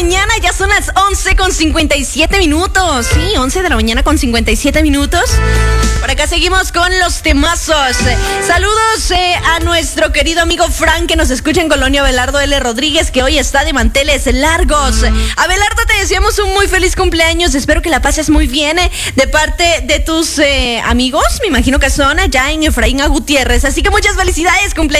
mañana, ya son las 11:57. Sí, 11 de la mañana con 57 minutos. Por acá seguimos con los temazos. Saludos a nuestro querido amigo Frank, que nos escucha en Colonia Abelardo L. Rodríguez, que hoy está de manteles largos. Abelardo, te deseamos un muy feliz cumpleaños. Espero que la pases muy bien de parte de tus amigos. Me imagino que son allá en Efraín a Gutiérrez. Así que muchas felicidades, cumpleaños.